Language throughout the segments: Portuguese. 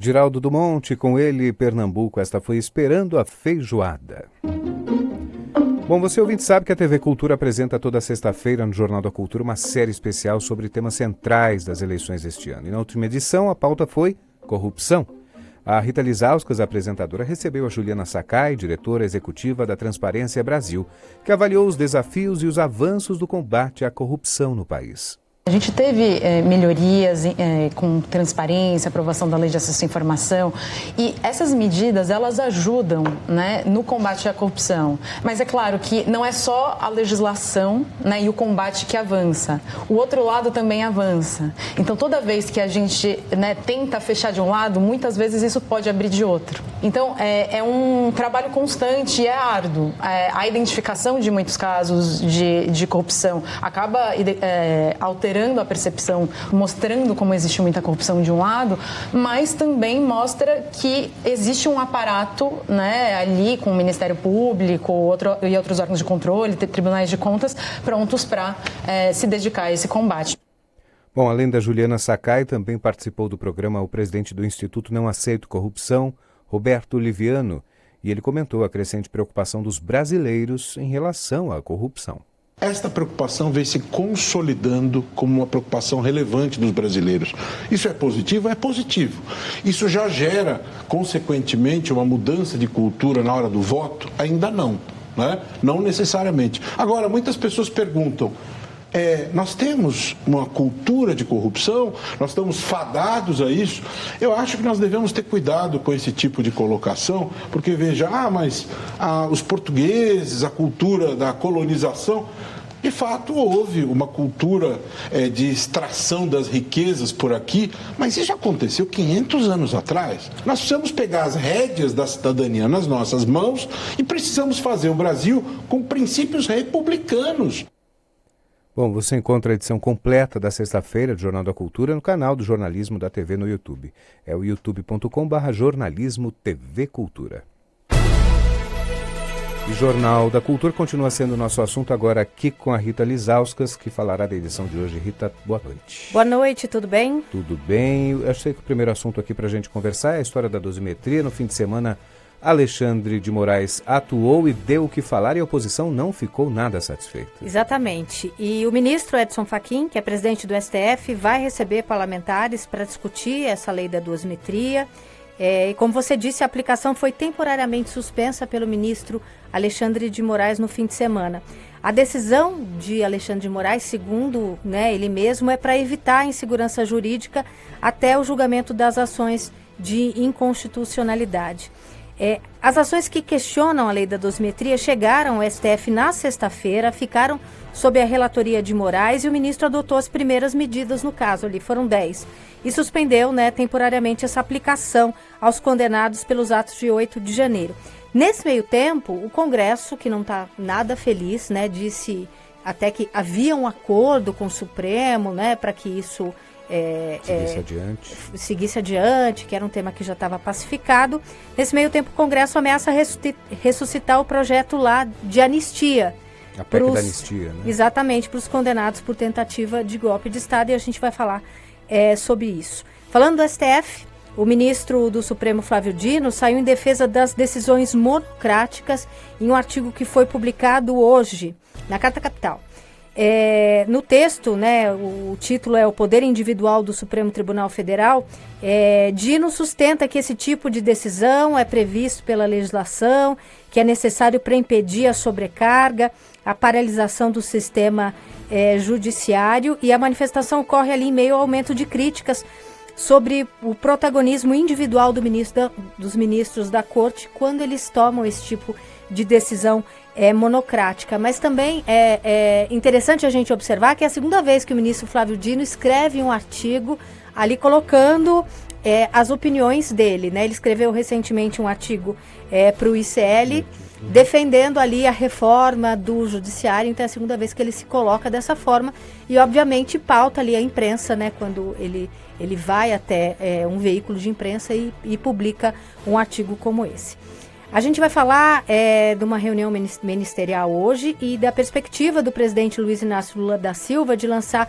Giraldo do Monte, com ele, Pernambuco, esta foi Esperando a Feijoada. Bom, você ouvinte sabe que a TV Cultura apresenta toda sexta-feira no Jornal da Cultura uma série especial sobre temas centrais das eleições deste ano. E na última edição a pauta foi corrupção. A Rita Lizauskas, apresentadora, recebeu a Juliana Sakai, diretora executiva da Transparência Brasil, que avaliou os desafios e os avanços do combate à corrupção no país. A gente teve melhorias com transparência, aprovação da lei de acesso à informação, e essas medidas, elas ajudam, né, no combate à corrupção. Mas é claro que não é só a legislação, né, e o combate que avança. O outro lado também avança. Então, toda vez que a gente, né, tenta fechar de um lado, muitas vezes isso pode abrir de outro. Então, é um trabalho constante e é árduo. A identificação de muitos casos de corrupção acaba alterando a percepção, mostrando como existe muita corrupção de um lado, mas também mostra que existe um aparato, né, ali com o Ministério Público e outros órgãos de controle, tribunais de contas, prontos para se dedicar a esse combate. Bom, além da Juliana Sakai, também participou do programa o presidente do Instituto Não Aceito Corrupção, Roberto Liviano, e ele comentou a crescente preocupação dos brasileiros em relação à corrupção. Esta preocupação vem se consolidando como uma preocupação relevante dos brasileiros. Isso é positivo? É positivo. Isso já gera, consequentemente, uma mudança de cultura na hora do voto? Ainda não, né? Não necessariamente. Agora, muitas pessoas perguntam, nós temos uma cultura de corrupção? Nós estamos fadados a isso? Eu acho que nós devemos ter cuidado com esse tipo de colocação, porque veja, mas os portugueses, a cultura da colonização, de fato houve uma cultura de extração das riquezas por aqui, mas isso aconteceu 500 anos atrás. Nós precisamos pegar as rédeas da cidadania nas nossas mãos e precisamos fazer o Brasil com princípios republicanos. Bom, você encontra a edição completa da sexta-feira do Jornal da Cultura no canal do Jornalismo da TV no YouTube. É o youtube.com/jornalismo TV Cultura. E Jornal da Cultura continua sendo o nosso assunto agora aqui com a Rita Lizauskas, que falará da edição de hoje. Rita, boa noite. Boa noite, tudo bem? Tudo bem. Eu sei que o primeiro assunto aqui para a gente conversar é a história da dosimetria. No fim de semana, Alexandre de Moraes atuou e deu o que falar e a oposição não ficou nada satisfeita. Exatamente. E o ministro Edson Fachin, que é presidente do STF, vai receber parlamentares para discutir essa lei da dosimetria. E como você disse, a aplicação foi temporariamente suspensa pelo ministro Alexandre de Moraes no fim de semana. A decisão de Alexandre de Moraes, segundo, né, ele mesmo, é para evitar a insegurança jurídica até o julgamento das ações de inconstitucionalidade. As ações que questionam a lei da dosimetria chegaram ao STF na sexta-feira, ficaram sob a relatoria de Moraes e o ministro adotou as primeiras medidas no caso, ali foram 10, e suspendeu, né, temporariamente essa aplicação aos condenados pelos atos de 8 de janeiro. Nesse meio tempo, o Congresso, que não está nada feliz, né, disse até que havia um acordo com o Supremo, né, para que isso seguisse adiante, que era um tema que já estava pacificado. Nesse meio tempo, o Congresso ameaça ressuscitar o projeto lá de anistia. A PEC da anistia, né? Exatamente, para os condenados por tentativa de golpe de Estado, e a gente vai falar sobre isso. Falando do STF, o ministro do Supremo, Flávio Dino, saiu em defesa das decisões monocráticas em um artigo que foi publicado hoje na Carta Capital. No texto, né, o título é O Poder Individual do Supremo Tribunal Federal. Dino sustenta que esse tipo de decisão é previsto pela legislação, que é necessário para impedir a sobrecarga, a paralisação do sistema judiciário, e a manifestação ocorre ali em meio ao aumento de críticas sobre o protagonismo individual dos ministros da Corte quando eles tomam esse tipo de decisão monocrática. Mas também é interessante a gente observar que é a segunda vez que o ministro Flávio Dino escreve um artigo ali colocando as opiniões dele, né? Ele escreveu recentemente um artigo para o ICL defendendo ali a reforma do judiciário, então é a segunda vez que ele se coloca dessa forma e obviamente pauta ali a imprensa, né? Quando ele vai até um veículo de imprensa e publica um artigo como esse. A gente vai falar de uma reunião ministerial hoje e da perspectiva do presidente Luiz Inácio Lula da Silva de lançar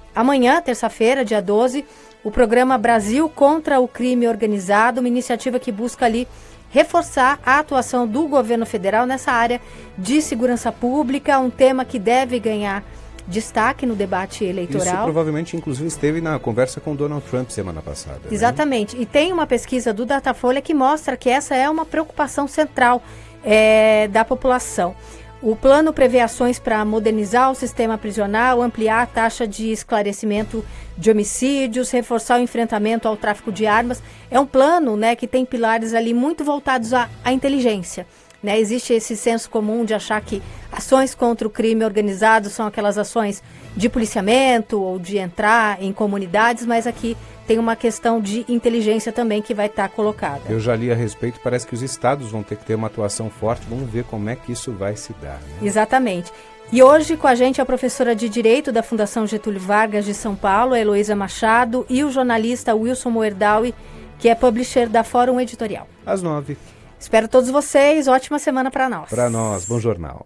amanhã, terça-feira, dia 12, o programa Brasil contra o Crime Organizado, uma iniciativa que busca ali reforçar a atuação do governo federal nessa área de segurança pública, um tema que deve ganhar destaque no debate eleitoral. Isso provavelmente, inclusive, esteve na conversa com Donald Trump semana passada. Exatamente. Né? E tem uma pesquisa do Datafolha que mostra que essa é uma preocupação central da população. O plano prevê ações para modernizar o sistema prisional, ampliar a taxa de esclarecimento de homicídios, reforçar o enfrentamento ao tráfico de armas. É um plano, né, que tem pilares ali muito voltados à inteligência. Né? Existe esse senso comum de achar que ações contra o crime organizado são aquelas ações de policiamento ou de entrar em comunidades, mas aqui tem uma questão de inteligência também que vai estar colocada. Eu já li a respeito, parece que os estados vão ter que ter uma atuação forte, vamos ver como é que isso vai se dar. Né? Exatamente. E hoje com a gente a professora de Direito da Fundação Getúlio Vargas de São Paulo, a Heloísa Machado, e o jornalista Wilson Moerdaui, que é publisher da Fórum Editorial. Às 9. Espero todos vocês, ótima semana para nós. Para nós, bom jornal.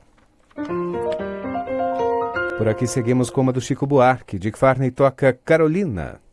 Por aqui seguimos com uma do Chico Buarque, Dick Farney toca Carolina.